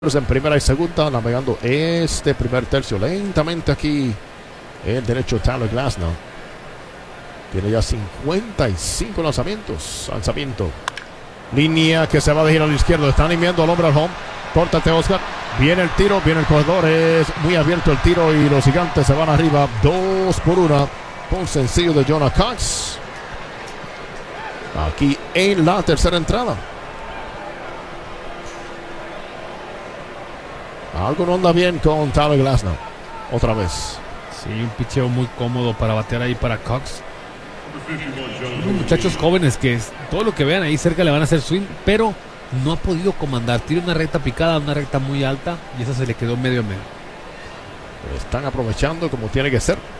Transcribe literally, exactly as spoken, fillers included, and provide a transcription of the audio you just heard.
En primera y segunda, navegando este primer tercio lentamente aquí el derecho Tyler Glasnow. Tiene ya cincuenta y cinco lanzamientos. Lanzamiento. Línea que se va de giro al izquierdo. Están enviando al hombre al home. Córtate, Oscar. Viene el tiro, viene el corredor. Es muy abierto el tiro y los gigantes se van arriba. Dos por una. Con sencillo de Jonah Cox. Aquí en la tercera entrada. Algo no anda bien con Tyler Glasnow. Otra vez. Sí, un picheo muy cómodo para batear ahí para Cox. Unos muchachos jóvenes que es, todo lo que vean ahí cerca le van a hacer swing, pero no ha podido comandar. Tira una recta picada, una recta muy alta y esa se le quedó medio a medio. Están aprovechando como tiene que ser.